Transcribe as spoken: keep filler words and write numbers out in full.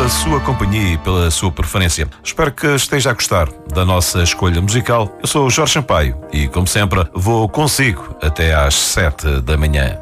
pela sua companhia e pela sua preferência. Espero que esteja a gostar da nossa escolha musical. Eu sou o Jorge Sampaio e, como sempre, vou consigo até às sete da manhã.